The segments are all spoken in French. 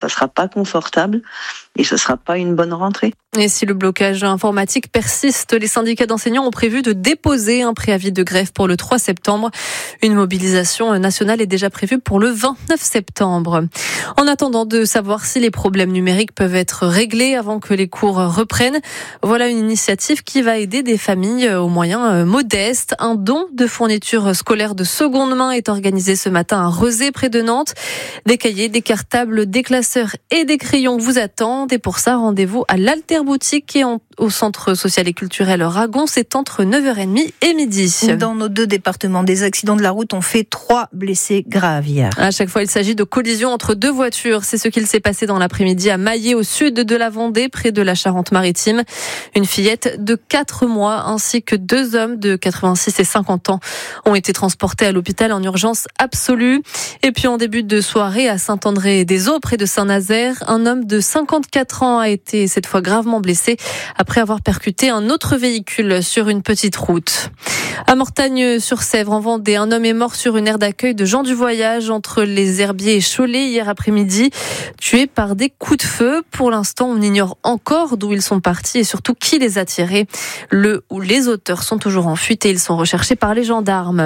ça sera pas confortable et ça sera pas une bonne rentrée. Et si le blocage informatique persiste, les syndicats d'enseignants ont prévu de déposer un préavis de grève pour le 3 septembre. Une mobilisation nationale est déjà prévue pour le 29 septembre. En attendant de savoir si les problèmes numériques peuvent être réglés avant que les cours reprennent, voilà une initiative qui va aider des familles aux moyens modestes. Un don de fournitures scolaires de seconde main est organisé ce matin à Rezé, près de Nantes. Des cahiers, des cartables, des classeurs et des crayons vous attendent. Et pour ça, rendez-vous à l'Alterboutique et au centre social et culturel Ragon. C'est entre 9h30 et midi. Dans nos 2 départements, des accidents de la route ont fait 3 blessés graves hier. À chaque fois, il s'agit de collisions entre 2 voitures. C'est ce qu'il s'est passé dans l'après-midi à Maillé, au sud de la Vendée, près de la Charente-Maritime. Une fillette de 4 mois ainsi que 2 hommes de 86 et 50 ans ont été transportés à l'hôpital en urgence absolue. Et puis en début de soirée à Saint-André-des-Eaux, près de Saint-Nazaire, un homme de 54 ans a été cette fois gravement blessé après avoir percuté un autre véhicule sur une petite route. À Mortagne-sur-Sèvre, en Vendée, un homme est mort sur une aire d'accueil de gens du voyage entre les Herbiers et Cholet hier après-midi, tué par des coups de feu. Pour l'instant, on ignore encore d'où ils sont partis et surtout qui les a tirés. Le ou les auteurs sont toujours en fuite et ils sont recherchés par les gendarmes.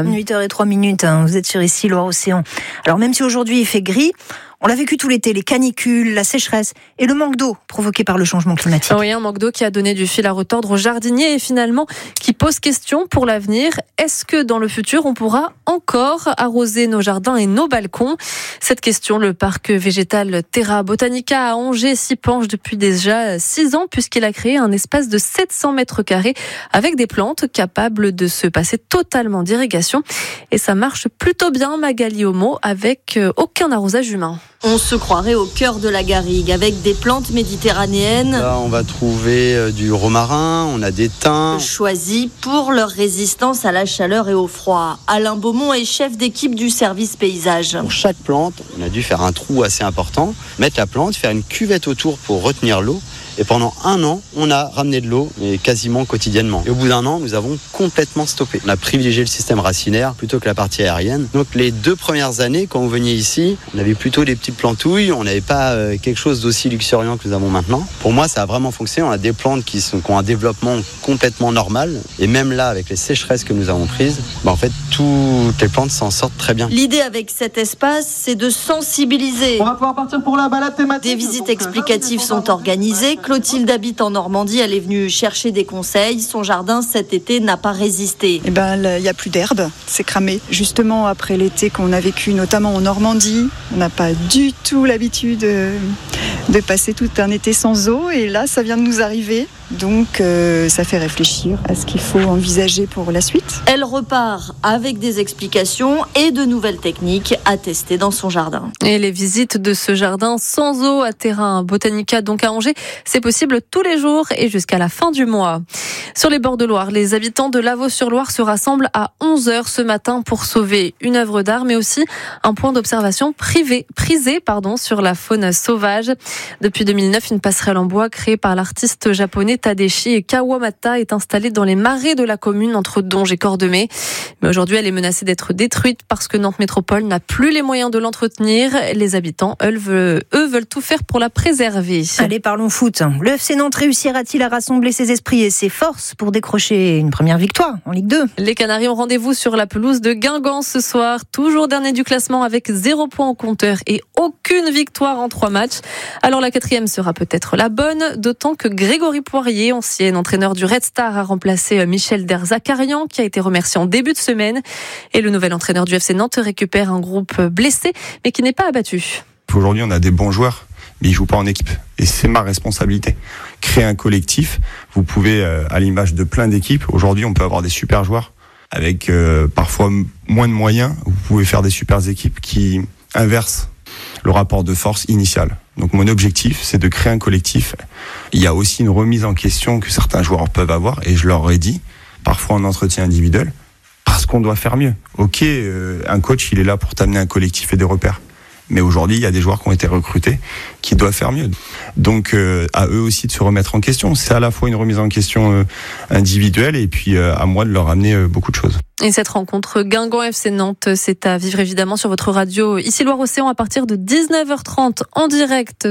8h03, vous êtes sur Ici Loire-Océan. Alors même si aujourd'hui il fait gris, on l'a vécu tout l'été, les canicules, la sécheresse et le manque d'eau provoqué par le changement climatique. Oui, un manque d'eau qui a donné du fil à retordre aux jardiniers et finalement qui pose question pour l'avenir. Est-ce que dans le futur, on pourra encore arroser nos jardins et nos balcons ? Cette question, le parc végétal Terra Botanica à Angers s'y penche depuis déjà 6 ans puisqu'il a créé un espace de 700 mètres carrés avec des plantes capables de se passer totalement d'irrigation. Et ça marche plutôt bien, Magali Homo, avec aucun arrosage humain. On se croirait au cœur de la garrigue avec des plantes méditerranéennes. Là, on va trouver du romarin, on a des thym. Choisis pour leur résistance à la chaleur et au froid. Alain Beaumont est chef d'équipe du service paysage. Pour chaque plante, on a dû faire un trou assez important, mettre la plante, faire une cuvette autour pour retenir l'eau. Et pendant 1 an, on a ramené de l'eau, mais quasiment quotidiennement. Et au bout d'1 an, nous avons complètement stoppé. On a privilégié le système racinaire plutôt que la partie aérienne. Donc les 2 premières années, quand vous veniez ici, on avait plutôt des petites plantouilles. On n'avait pas quelque chose d'aussi luxuriant que nous avons maintenant. Pour moi, ça a vraiment fonctionné. On a des plantes qui ont un développement complètement normal. Et même là, avec les sécheresses que nous avons prises, en fait, toutes les plantes s'en sortent très bien. L'idée avec cet espace, c'est de sensibiliser. On va pouvoir partir pour la balade thématique. Des visites explicatives sont organisées. Clotilde habite en Normandie, elle est venue chercher des conseils. Son jardin cet été n'a pas résisté. Il n'y a plus d'herbe, c'est cramé. Justement, après l'été qu'on a vécu, notamment en Normandie, on n'a pas du tout l'habitude de passer tout un été sans eau. Et là, ça vient de nous arriver. Donc, ça fait réfléchir à ce qu'il faut envisager pour la suite. Elle repart avec des explications et de nouvelles techniques à tester dans son jardin. Et les visites de ce jardin sans eau à Terra Botanica, donc à Angers, c'est possible tous les jours et jusqu'à la fin du mois. Sur les bords de Loire, les habitants de Lavaux-sur-Loire se rassemblent à 11h ce matin pour sauver une œuvre d'art, mais aussi un point d'observation prisé sur la faune sauvage. Depuis 2009, une passerelle en bois créée par l'artiste japonais Tadashi Kawamata est installée dans les marais de la commune entre Donges et Cordemais. Mais aujourd'hui, elle est menacée d'être détruite parce que Nantes Métropole n'a plus les moyens de l'entretenir. Les habitants, eux, veulent tout faire pour la préserver. Allez, parlons foot. Le FC Nantes réussira-t-il à rassembler ses esprits et ses forces pour décrocher une première victoire en Ligue 2 ? Les Canaries ont rendez-vous sur la pelouse de Guingamp ce soir. Toujours dernier du classement avec 0 point au compteur et aucune victoire en 3 matchs. Alors la 4e sera peut-être la bonne, d'autant que Grégory Poirier, ancien entraîneur du Red Star, a remplacé Michel Derzakarian, qui a été remercié en début de semaine. Et le nouvel entraîneur du FC Nantes récupère un groupe blessé, mais qui n'est pas abattu. Aujourd'hui, on a des bons joueurs, mais ils jouent pas en équipe. Et c'est ma responsabilité. Créer un collectif, vous pouvez, à l'image de plein d'équipes, aujourd'hui, on peut avoir des super joueurs avec parfois moins de moyens. Vous pouvez faire des super équipes qui inversent le rapport de force initial. Donc mon objectif, c'est de créer un collectif. Il y a aussi une remise en question que certains joueurs peuvent avoir, et je leur ai dit, parfois en entretien individuel, parce qu'on doit faire mieux. Ok, un coach, il est là pour t'amener un collectif et des repères. Mais aujourd'hui, il y a des joueurs qui ont été recrutés qui doivent faire mieux. Donc, à eux aussi de se remettre en question. C'est à la fois une remise en question individuelle et puis à moi de leur amener beaucoup de choses. Et cette rencontre Guingamp FC Nantes, c'est à vivre évidemment sur votre radio Ici Loire-Océan à partir de 19h30 en direct.